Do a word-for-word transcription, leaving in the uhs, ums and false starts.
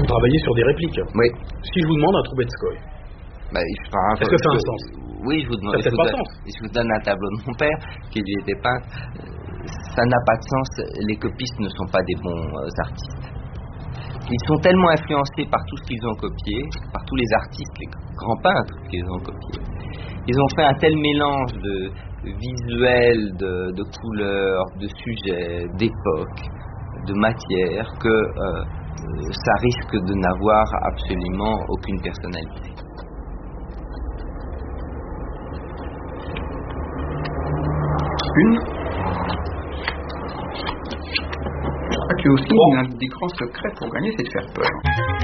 vous travaillez sur des répliques. Oui. Si je vous demande un Troubetskoy, bah, enfin, est-ce que ça a un sens? Oui, je vous demande. Ça Je vous, donne, je vous donne un tableau de mon père qui lui était peint. Ça n'a pas de sens. Les copistes ne sont pas des bons euh, artistes. Ils sont tellement influencés par tout ce qu'ils ont copié, par tous les artistes, les grands peintres qu'ils ont copiés. Ils ont fait un tel mélange de visuels, de, de couleurs, de sujets, d'époques, de matières, que euh, ça risque de n'avoir absolument aucune personnalité. Une. Je crois que aussi, un des grands secrets pour gagner, c'est de faire peur.